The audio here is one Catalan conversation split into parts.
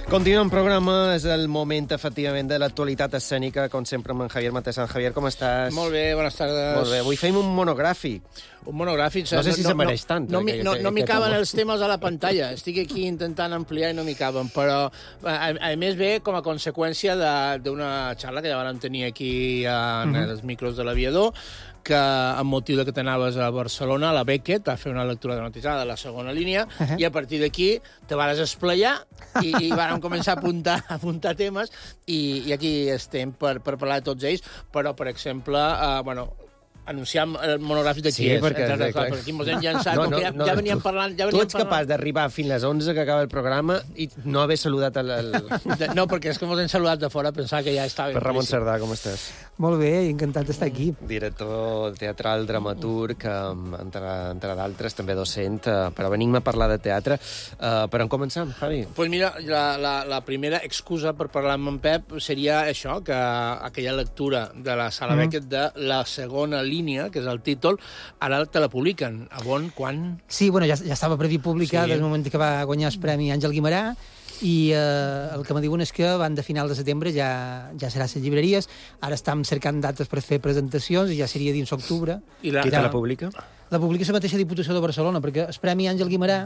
Continuem programa, és el moment, efectivament, de l'actualitat escènica, com sempre, amb en Javier Matesan. Javier, com estàs? Molt bé, bones tardes. Molt bé, avui feim un monogràfic. Un monogràfic. No sé si se mereix tant. No m'hi caben els temes a la pantalla. Estic aquí intentant ampliar i no m'hi caben, però a més ve com a conseqüència d'una xarra que ja vam tenir aquí en els micros de l'Aviador, que amb motiu de que t'anaves a Barcelona, a la Beckett, a fer una lectura dramatitzada de la segona línia, i a partir d'aquí te vas esplayar i vam començar a apuntar temes, i aquí estem per parlar de tots ells, però, per exemple, anunciam el monogràfic de qui és. Perquè aquí ens hem llançat, ja veníem parlant... Tu ets capaç d'arribar fins les 11 que acaba el programa i no haver saludat No, perquè és que ens hem saludat de fora, pensava que ja estava... Per Ramon Cerdà, com estàs? Molt bé, encantat d'estar aquí. Director teatral, dramaturg, entre d'altres, també docent, però venim a parlar de teatre. Per on començam, Javi? Doncs mira, la primera excusa per parlar amb en Pep seria això, que aquella lectura de la Sala Beckett de la segona línia, que és el títol, ara te la publiquen. A on, quan? Sí, bueno, ja estava previst publicar des del moment que va guanyar el Premi Àngel Guimerà, i el que me diuen és que van de final de setembre ja serà a les llibreries. Ara estem cercant dates per fer presentacions i ja seria dins octubre. Qui te la publica? La publica la mateixa Diputació de Barcelona, perquè el Premi Àngel Guimerà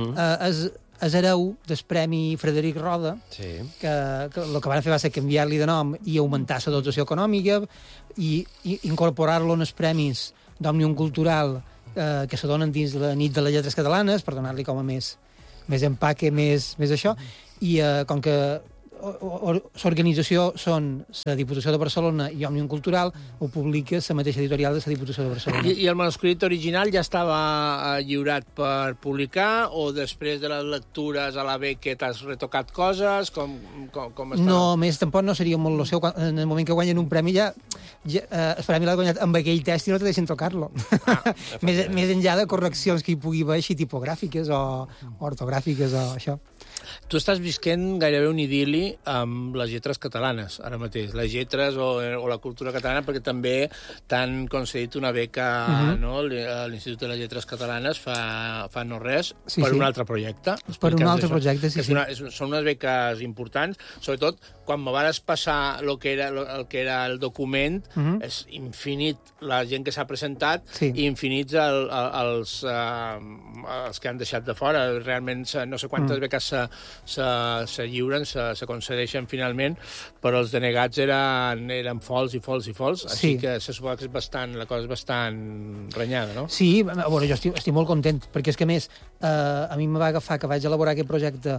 és hereu del Premi Frederic Roda, que el que van fer va ser canviar-li de nom i augmentar la dotació econòmica i incorporar-lo en els premis d'Òmnium Cultural que se donen dins la nit de les lletres catalanes, per donar-li com a més empaque, més això, i com que l'organització són la Diputació de Barcelona i Òmnium Cultural, ho publica la mateixa editorial de la Diputació de Barcelona. I el manuscrit original ja estava lliurat per publicar, o després de les lectures a la Beckett t'has retocat coses? Com està? No, més tampoc no seria molt el seu. En el moment que guanyen un premi el premi l'ha guanyat amb aquell text i no te deixen tocar-lo. Més enllà de correccions que hi pugui haver així tipogràfiques o ortogràfiques o això. Tu estàs visquent gairebé un idil·li amb les lletres catalanes, ara mateix. Les lletres o la cultura catalana, perquè també t'han concedit una beca a l'Institut de les Lletres Catalanes fa no res, per un altre projecte. Per un altre projecte, sí. Són unes beques importants, sobretot quan me vas passar el que era el document, és infinit la gent que s'ha presentat i infinits els que han deixat de fora. Realment no sé quantes beques se lliuren, se concedeixen finalment, però els denegats eren folts i folts i folts, així que se suposa que la cosa és bastant renyada, no? Sí, bueno, jo estic molt content, perquè és que, a més, a mi me va agafar que vaig elaborar aquest projecte.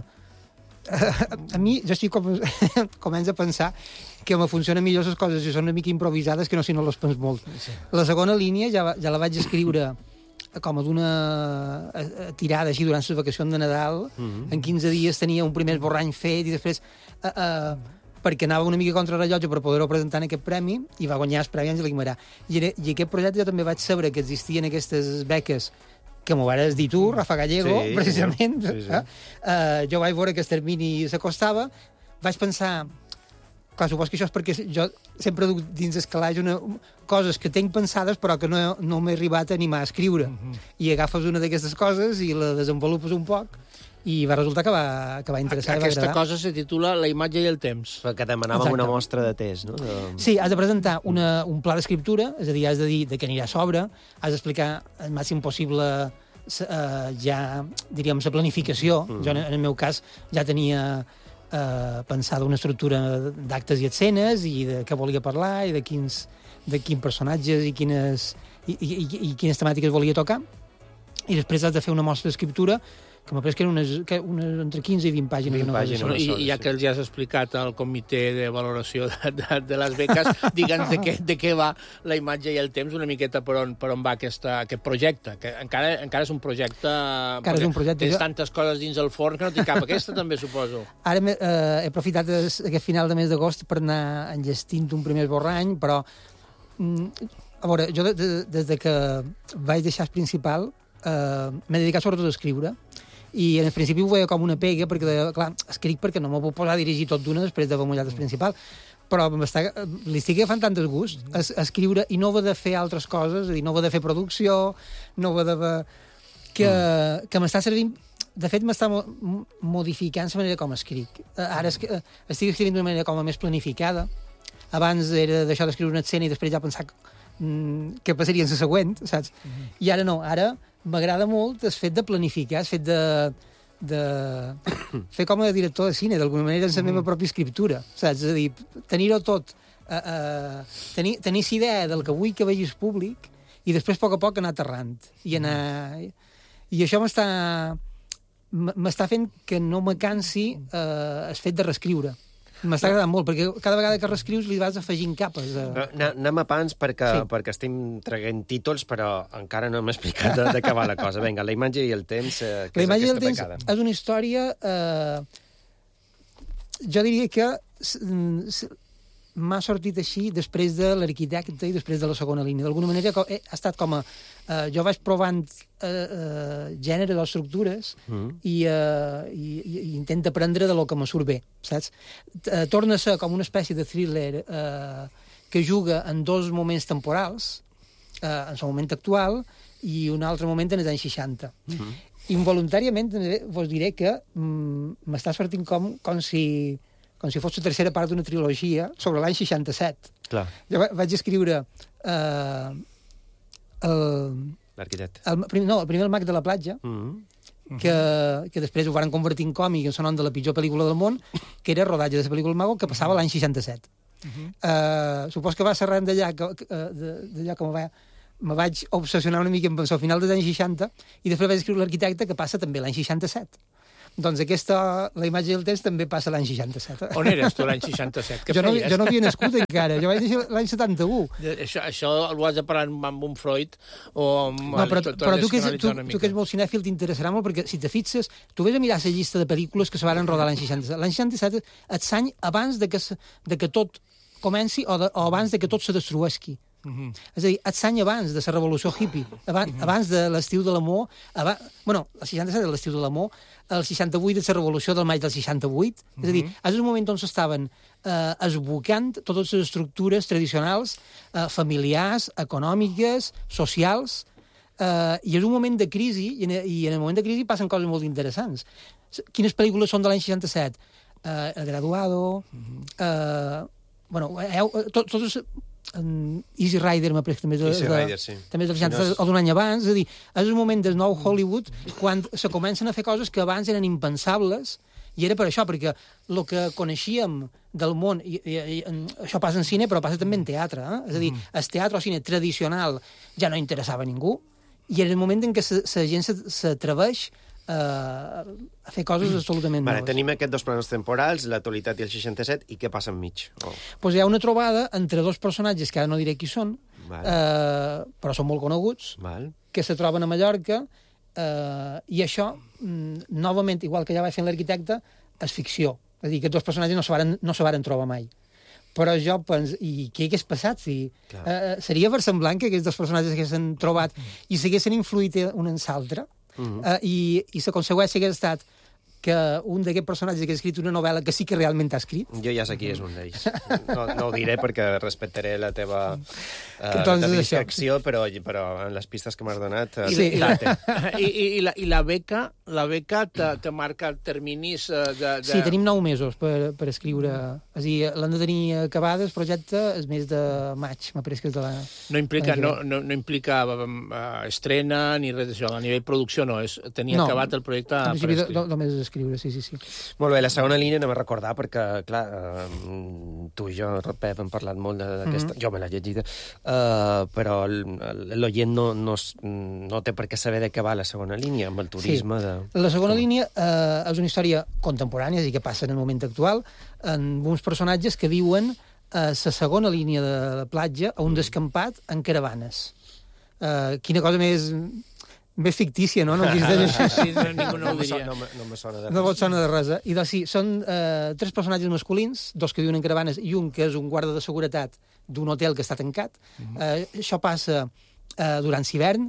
A mi, jo estic començo a pensar que me funcionen millor les coses si són una mica improvisades que no si no les pens molt. La segona línia ja la vaig escriure com a d'una tirada així durant les vacacions de Nadal. En 15 dies tenia un primer esborrany fet i després perquè anava una mica contra rellotge per poder-ho presentar en aquest premi i va guanyar el Premi Àngel Guimerà. I aquest projecte jo també vaig saber que existien aquestes beques que m'ho vares dir tu, Rafa Gallego, precisament. Jo vaig veure que el termini s'acostava, vaig pensar... Clar, supos que això és perquè jo sempre duc dins el calaix coses que tinc pensades però que no m'he arribat a animar a escriure. I agafes una d'aquestes coses i la desenvolupes un poc i va resultar que va interessar i va agradar. Aquesta cosa se titula La imatge i el temps. Que demanàvem una mostra de test, no? Sí, has de presentar un pla d'escriptura, és a dir, has de dir de què anirà a sobre, has d'explicar el màxim possible ja, diríem, la planificació. Jo, en el meu cas, ja tenia pensada una estructura d'actes i escenes i de què volia parlar i de quins personatges i quines temàtiques volia tocar, i després has de fer una mostra d'escriptura que m'ha pres que eren entre 15 i 20 pàgines. I ja que els ja has explicat al comitè de valoració de les beques, digue'ns de què va La imatge i el temps, una miqueta per on va aquest projecte, que encara és un projecte... Encara és un projecte. Tens tantes coses dins el forn que no t'hi cap. Aquesta també, suposo. Ara he aprofitat aquest final de mes d'agost per anar enllestint un primer esborrany, però... A veure, jo des que vaig deixar el principal m'he dedicat sobretot a escriure, i en principi ho veia com una pega, perquè, clar, escric perquè no m'ho puc posar a dirigir tot d'una després d'haver mullat el principal, però li estic agafant tant de gust a escriure i no haver de fer altres coses, és a dir, no haver de fer producció, no haver de... que m'està servint de fet, m'està modificant la manera com escric. Ara estic escrivint d'una manera com a més planificada. Abans era d'això d'escriure una escena i després ja pensar què passaria en la següent, saps? I ara no, ara m'agrada molt el fet de planificar, el fet de fer com a director de cine, d'alguna manera, en la meva pròpia escriptura, saps? És a dir, tenir-ho tot, tenir la idea del que vull que vegi el públic i després, a poc anar aterrant. I això m'està fent que no me cansi el fet de reescriure. M'està agradant molt, perquè cada vegada que reescrius li vas afegint capes. Anem a pans perquè estem traguent títols, però encara no hem explicat de què va la cosa. Vinga, la imatge i el temps, què és aquesta becada? És una història... jo diria que m'ha sortit així després de l'Arquitecte i després de la segona línia. D'alguna manera ha estat com a... jo vaig provant gènere d'estructures i intento aprendre de lo que me surt bé, saps? Torna a ser com una espècie de thriller que juga en dos moments temporals, en el moment actual i un altre moment en els anys 60. Involuntàriament vos diré que m'està sortint com si fos la tercera part d'una trilogia sobre l'any 67. Clar. Jo vaig escriure L'Arquitecte. el primer El mag de la platja, que després ho van convertir en còmic en el nom de la pitjor pel·lícula del món, que era rodatge de la pel·lícula El mago, que passava l'any 67. Supos que va serrant d'allà que me vaig obsessionar una mica amb el final dels anys 60 i després vaig escriure L'Arquitecte, que passa també l'any 67. Doncs la imatge del temps també passa l'any 67. On eres tu l'any 67? Jo no havia nascut encara, jo vaig néixer l'any 71. Això ho has de parlar amb un Freud o amb... No, però tu que ets molt cinèfil t'interessarà molt, perquè si te fixes, tu vés a mirar la llista de pel·lícules que se van rodar l'any 67. L'any 67 és l'any abans de que tot comenci o abans de que tot se destrueixi. És a dir, és l'any abans de la revolució hippie, abans de l'estiu de l'amor, el 67 és l'estiu de l'amor, el 68 és la revolució del maig del 68, és a dir, és un moment on s'estaven esbocant totes les estructures tradicionals, familiars, econòmiques, socials, i és un moment de crisi, i en el moment de crisi passen coses molt interessants. Quines pel·lícules són de l'any 67? El Graduado, totes... Easy Rider, també del 67, o d'un any abans. És a dir, és un moment del nou Hollywood quan se comencen a fer coses que abans eren impensables, i era per això, perquè el que coneixíem del món, i això passa en cine, però passa també en teatre, és a dir, el teatre o cine tradicional ja no interessava a ningú, i era el moment en què la gent s'atreveix a fer coses absolutament noves. Tenim aquests dos planos temporals, l'actualitat i el 67, i què passa enmig? Pues hi ha una trobada entre dos personatges, que ara no diré qui són, però són molt coneguts, que se troben a Mallorca, i això, novament, igual que ja va fer l'Arquitecte, és ficció. És a dir, aquests dos personatges no se varen trobar mai. Però jo penso, i què hagués passat? Seria versemblant que aquests dos personatges s'haguessin trobat i s'haguessin influït un en l'altre? I la conseqüència hagués estat que un d'aquests personatges hagués escrit una novel·la que sí que realment ha escrit. Jo ja sé qui és un d'ells. No ho diré perquè respectaré la teva discreció, però en les pistes que m'has donat... I la beca te marca terminis de... Sí, tenim 9 mesos per escriure. És a dir, l'han de tenir acabat el projecte el mes de maig, m'apareix que és de la... No implica estrena ni res d'això. A nivell producció no, és tenir acabat el projecte per escriure. Només és escriure, sí. Molt bé, la segona línia anem a recordar perquè, clar, tu i jo, Pep, hem parlat molt d'aquesta... Jo me l'he llegida, però l'oient no té per què saber de què va la segona línia, amb el turisme de... La segona línia és una història contemporània, és a dir, que passa en el moment actual, amb uns personatges que viuen a la segona línia de la platja, a un descampat en caravanes. Quina cosa més fictícia, no? No existeix això. Sí, ningú no ho diria. No me sona de res. No vos sona de res. I doncs sí, són 3 personatges masculins, 2 que viuen en caravanes i un que és un guarda de seguretat d'un hotel que està tancat. Això passa durant l'hivern,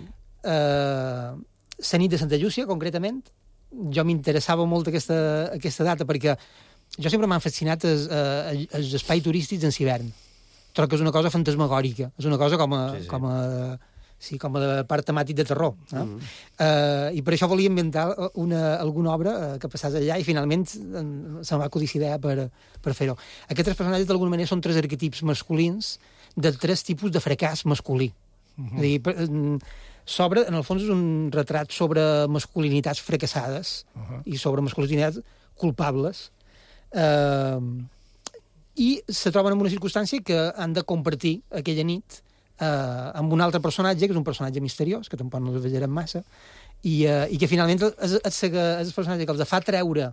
la nit de Santa Llúcia, concretament. Jo m'interessava molt aquesta data perquè jo sempre m'han fascinat els espais turístics en l'hivern. Trobo que és una cosa fantasmagòrica, és una cosa com a Sí, com a part temàtic de terror. I per això volia inventar alguna obra que passés allà i finalment se'm va acudir idea per fer-ho. Aquests tres personatges, d'alguna manera, són tres arquetips masculins de tres tipus de fracàs masculí. És a dir, s'obre, en el fons, és un retrat sobre masculinitats fracassades i sobre masculinitats culpables. I se troben en una circumstància que han de compartir aquella nit amb un altre personatge, que és un personatge misteriós, que tampoc no el veurem massa, i que finalment és el personatge que els fa treure,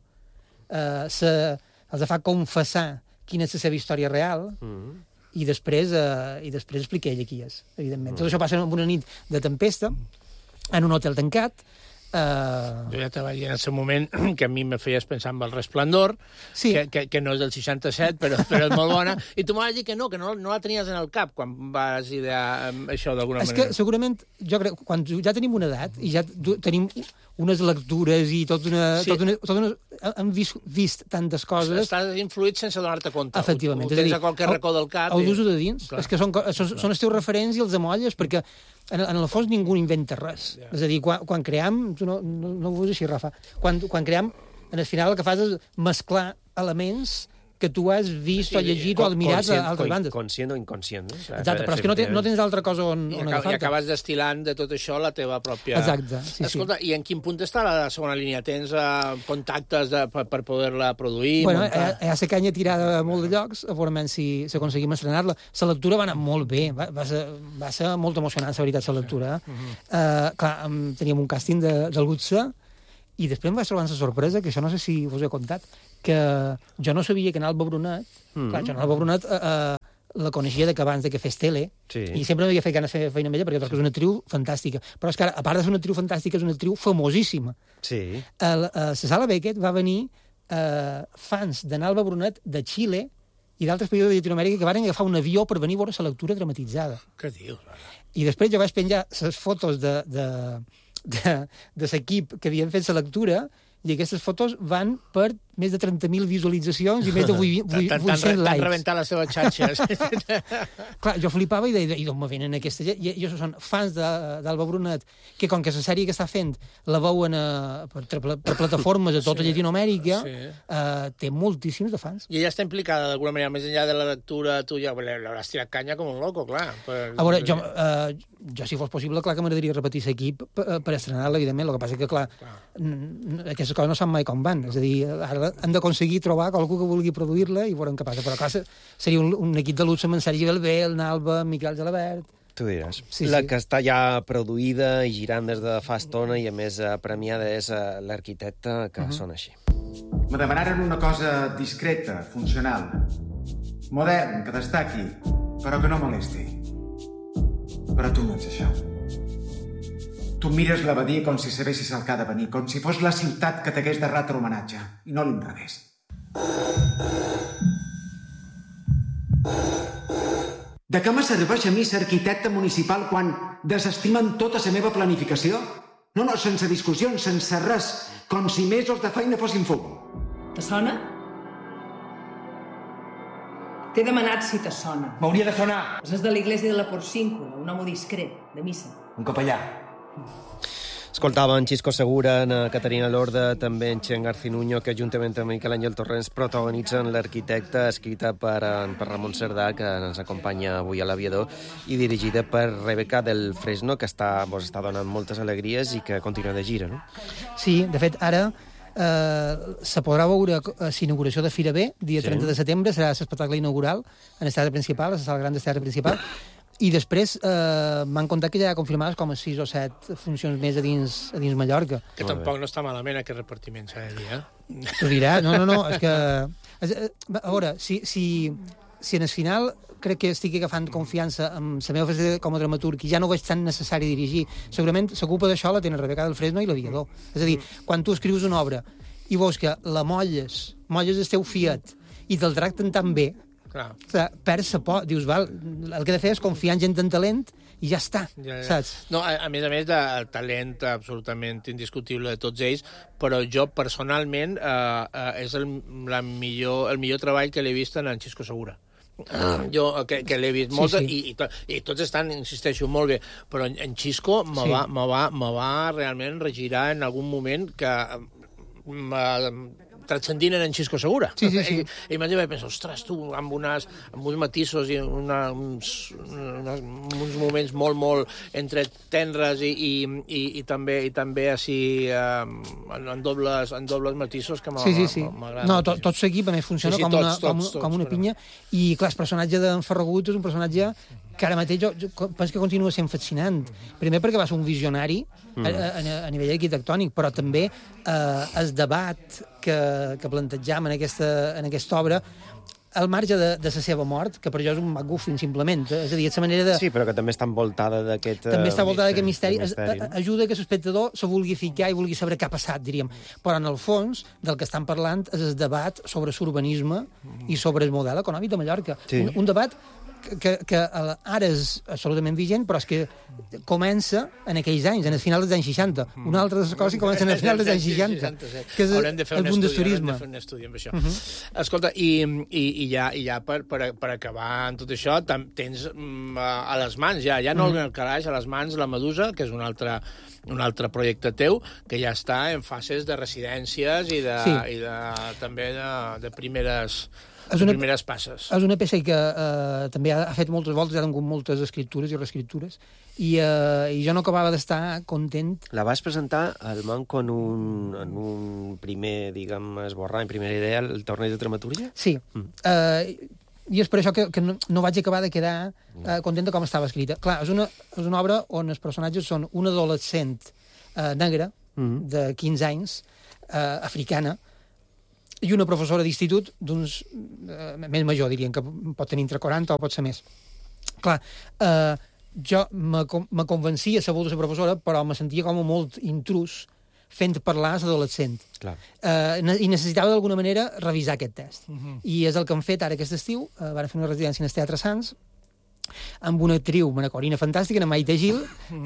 els fa confessar quina és la seva història real, i després explica ell qui és, evidentment. Tot això passa en una nit de tempesta, en un hotel tancat. Jo ja te vaig dir en el moment que a mi me feies pensar en El Resplendor, sí. que no és del 67, però és molt bona, i tu m'has dit que no la tenies en el cap quan vas idear això d'alguna manera. És que segurament, jo crec, quan ja tenim una edat i ja tenim unes lectures i hem vist tantes coses... Estàs influït sense donar-te compte. Efectivament. Ho tens a qualque racó del cap. Ho dus de dins. Clar. És que són els teus referents i els amolles, perquè en el fons ningú inventa res. Yeah. És a dir, quan cream... Tu no ho veus així, Rafa. Quan cream, en el final el que fas és mesclar elements que tu has vist o llegit o admirat a altres bandes. Conscient o inconscient. Exacte, però és que no tens altra cosa on agafar-te. I acabes destil·lant de tot això la teva pròpia... Exacte, sí. Escolta, i en quin punt està la segona línia? Tens contactes per poder-la produir? Bueno, hi ha la canya tirada a molt de llocs, a veure si aconseguim estrenar-la. La lectura va anar molt bé, va ser molt emocionant, la veritat, la lectura. Clar, teníem un càsting de luxe, i després em vaig trobar la sorpresa, que això no sé si us he contat, que jo no sabia que en Alba Brunet, clar, jo en Alba Brunet la coneixia abans de que fes tele, i sempre m'havia fet ganes de fer feina amb ella, perquè és una actriu fantàstica. Però és que ara, a part de ser una actriu fantàstica, és una actriu famosíssima. Sí. A la Sala Beckett va venir fans d'en Alba Brunet de Xile i d'altres països de Llatinoamèrica que van agafar un avió per venir a veure la lectura dramatitzada. Què dius? I després jo vaig penjar les fotos de l'equip que havien fet la lectura, i aquestes fotos van per més de 30.000 visualitzacions i més de 800 likes. T'han rebentat les teves xarxes. Clar, jo flipava i deia, i d'on me venen aquesta gent? I jo són fans d'Alba Brunet, que com que la sèrie que està fent la veuen per plataformes a tota Llatinoamèrica, té moltíssims de fans. I ella està implicada d'alguna manera, més enllà de la lectura, tu ja l'hauràs tirat canya com un loco, clar. A veure, jo si fos possible, clar que m'agradaria repetir l'equip per estrenar-la, evidentment. El que passa que, clar, aquestes coses no saben mai com van. És a dir, ara han d'aconseguir trobar qualcú que vulgui produir-la i veurem què passa. Però, clar, seria un equip de luxe amb en Sergi Belbé, el Nalba, Miquel Gelabert... Tu diràs. La que està ja produïda i girant des de fa estona i, a més, premiada és l'arquitecte, que sona així. Me demanaren una cosa discreta, funcional, modern, que destaqui, però que no molesti. Però tu no ets això. Tu mires l'abadia com si sabessis el que ha de venir, com si fos la ciutat que t'hagués de retre homenatge, i no l'inrevés. De què me serveix a mi ser arquitecte municipal quan desestimen tota la meva planificació? No, sense discussions, sense res, com si mesos de feina fossin fum. Te sona? T'he demanat si te sona. M'hauria de sonar. És de l'Iglésia de la Porcíncula, un home discret, de missa. Un capellà. Escoltava en Xisco Segura, en Caterina Lorda, també en Chen Garcinuño, que juntament amb Miquel Àngel Torrents protagonitzen l'Arquitecte, escrita per Ramon Cerdà, que ens acompanya avui a l'Aviador, i dirigida per Rebeca del Fresno, que vos està donant moltes alegries i que continua de gira, no? Sí, de fet, ara se podrà veure l'inauguració de Fira B, dia 30 de setembre, serà l'espectacle inaugural en el teatre principal, a la sala gran del teatre principal, i després m'han contat que ja hi ha confirmades com a 6 o 7 funcions més a dins Mallorca. Que tampoc no està malament aquest repartiment, s'ha de dir, T'ho dirà? No, és que... A veure, si en el final crec que estic agafant confiança en la meva faceta com a dramaturg i ja no ho veig tan necessari dirigir, segurament la culpa d'això la tenen Rebeca del Fresno i l'Aviador. És a dir, quan tu escrius una obra i veus que la molles el teu fiat i te'l tracten tan bé, perds la por, dius, val, el que he de fer és confiar en gent amb talent i ja està, saps? No, a més, el talent absolutament indiscutible de tots ells, però jo personalment és el millor treball que l'he vist en Xisco Segura. jo que l'he vist moltes, sí. i tots estan, insisteixo, molt bé, però en Xisco me va realment regirar en algun moment que transcendint en Xisco Segura. Sí. I m'ha dit, penso, ostres, tu, amb uns matisos i uns moments molt entre tendres i també així en dobles matisos que m'agrada. No, tot seguit, a més, funciona com una pinya. I, clar, el personatge d'en Ferragut és un personatge que ara mateix jo penso que continua sent fascinant. Primer perquè va ser un visionari a nivell arquitectònic, però també el debat que plantejam en aquesta obra, al marge de la seva mort, que per jo és un MacGuffin, simplement. És a dir, és la manera de... Sí, però que també està envoltada d'aquest... També està envoltada d'aquest misteri. Ajuda que l'espectador se vulgui ficar i vulgui saber què ha passat, diríem. Però, en el fons, del que estan parlant és el debat sobre l'urbanisme i sobre el model econòmic de Mallorca. Sí. Un debat que ara és absolutament vigent, però és que comença en aquells anys, en el final dels anys 60. Una altra de les coses que comença en el final dels anys 60, que és el bundesturisme. Haurem de fer un estudi amb això. Escolta, i ja per acabar en tot això, tens a les mans, ja no el calaix, a les mans la Medusa, que és un altre projecte teu, que ja està en fases de residències i també de primeres passes. És una peça que també ha fet moltes voltes, ha tingut moltes escriptures i reescriptures, i jo no acabava d'estar content. La vas presentar al Manco en un primer, diguem, esborrany, primera idea, el torneig de dramaturgia? Sí. I és per això que no vaig acabar de quedar content de com estava escrita. Clar, és una obra on els personatges són un adolescent negre, de 15 anys, africana, i una professora d'institut d'uns més major, dirien, que pot tenir entre 40 o pot ser més. Clar, jo me convencia saber de la professora, però me sentia com molt intrus fent parlar a l'adolescent. I necessitava d'alguna manera revisar aquest test. I és el que hem fet ara aquest estiu. Van fer una residència en el Teatre Sants, amb una actriu manacorina fantàstica, en Maite Gil,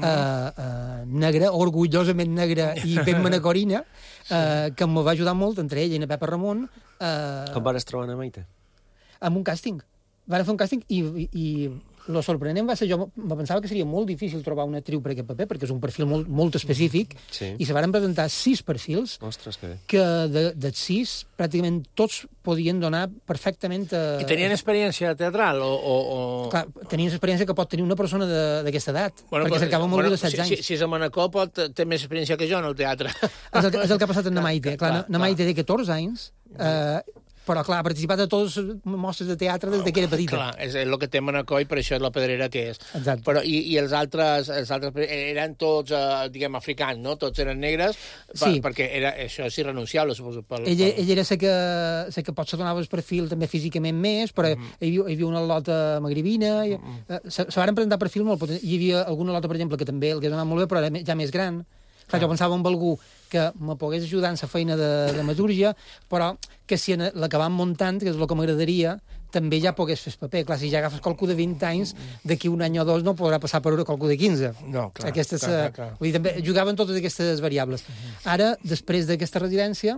negra, orgullosament negra i ben manacorina, que em va ajudar molt, entre ella i na Pepa Ramon. Com vas trobar a Maite? Amb un càsting. Van fer un càsting i lo sorprenent va ser, jo me pensava que seria molt difícil trobar una actriu per aquest paper, perquè és un perfil molt específic, i se van presentar 6 perfils. Ostres, que bé. Que dels 6, pràcticament tots podien donar perfectament... I tenien experiència teatral? Clar, tenien experiència que pot tenir una persona d'aquesta edat, perquè cercava molt de 16 anys. Si és el Manacor, té més experiència que jo en el teatre. És el que ha passat amb na Maite. Clar, na Maite té 14 anys, però, clar, ha participat a totes les mostres de teatre des que era petita. Clar, és el que té Manacor i per això és la pedrera que és. Exacte. Però, i els altres eren tots, diguem, africans, no? Tots eren negres, perquè això és irrenunciable, suposo. Ella era la que potser donava el perfil també físicament més, però hi havia una lota magribina, se van presentar perfils molt potents. Hi havia alguna lota, per exemple, que també el que donava molt bé, però era ja més gran. Clar, jo pensava en algú que me pogués ajudar en la feina de dramatúrgia, però que si l'acabam muntant, que és el que m'agradaria, també ja pogués fer el paper. Clar, si ja agafes qualcú de 20 anys, d'aquí un any o dos no podrà passar per qualcú de 15. No, clar. Vull dir, també jugaven totes aquestes variables. Ara, després d'aquesta residència,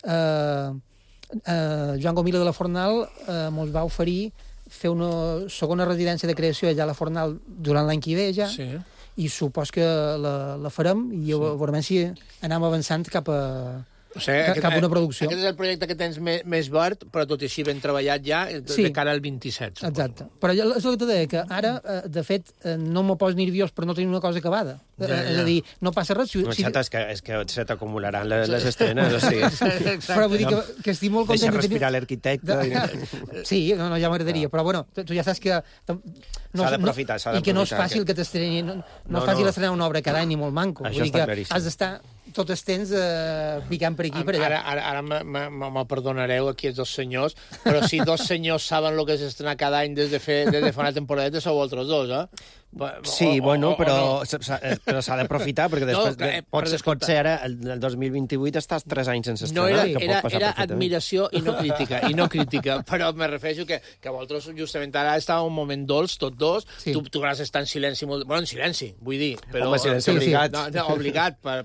Joan Gomila de la Fornal mos va oferir fer una segona residència de creació allà a la Fornal durant l'any que ve ja, i supos que la farem i veurem si anem avançant cap a una producció. Aquest és el projecte que tens més verd, però tot i així ben treballat ja de cara al 27. Suposo. Exacte. Però és el que t'he de dir, que ara, de fet, no me poso nerviós per no tenir una cosa acabada. És a dir, no passa res. És que se t'acumularan les estrenes, o sigui... Però vull dir que estic molt content... Deixa respirar l'arquitecte... Sí, ja m'agradaria, però bueno, tu ja saps que... S'ha d'aprofitar. I que no és fàcil que t'estreni... No és fàcil estrenar una obra cada any ni molt manco. Això està claríssim. Has d'estar tot el temps picant per aquí i per allà. Ara me perdonareu aquí els dos senyors, però si dos senyors saben el que és estrenar cada any des de fa una temporadeta, sou altres dos, Sí, però s'ha d'aprofitar, perquè després pot ser ara, el 2028, estàs 3 anys sense estrenar. Era admiració i no crítica, però me refereixo que vosaltres justament ara estàveu un moment dolç, tots dos, tu vas estar en silenci, en silenci, vull dir, però... Home, silenci obligat. Obligat,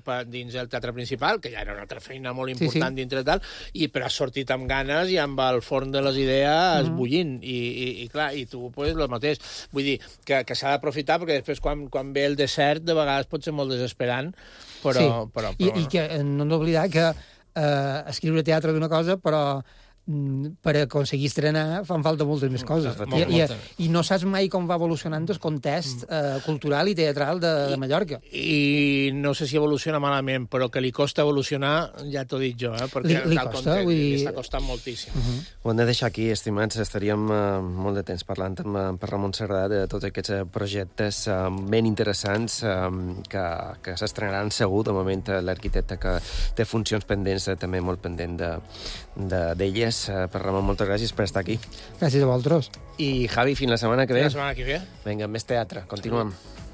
fins al Teatre Principal, que ja era una altra feina molt important dintre tal, però has sortit amb ganes i amb el forn de les idees bullint. I clar, i tu, pues, el mateix. Vull dir, que s'ha d'aprofitar, perquè després, quan ve el desert, de vegades pot ser molt desesperant, però I que no hem d'oblidar que escriure teatre d'una cosa, però per aconseguir estrenar fan falta moltes més coses. I no saps mai com va evolucionant el context cultural i teatral de Mallorca. I no sé si evoluciona malament, però que li costa evolucionar, ja t'ho dic jo, perquè li costa, vull dir... li està costant moltíssim. Ho hem de deixar aquí, estimats. Estaríem molt de temps parlant amb Ramon Cerdà de tots aquests projectes ben interessants que s'estrenaran segur. De moment, l'arquitecte que té funcions pendents també molt pendent d'elles. Per Ramon, moltes gràcies per estar aquí. Gràcies a vosaltres. I Javi, fins la setmana que ve. Fins la setmana que ve. Vinga, més teatre. Continuem.